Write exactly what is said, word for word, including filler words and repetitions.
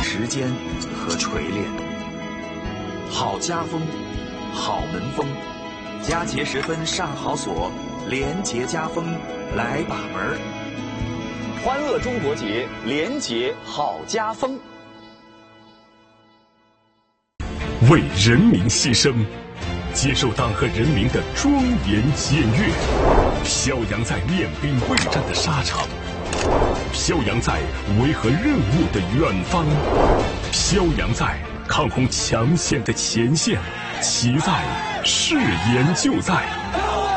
时间和锤炼。好家风，好门风，佳节时分上好锁，廉洁家风来把门儿。欢乐中国节，廉洁好家风。 为人民牺牲，接受党和人民的庄严检阅，飘扬在练兵备战的沙场，飘扬在维和任务的远方，飘扬在抗洪抢险的前线，其在，誓言就在。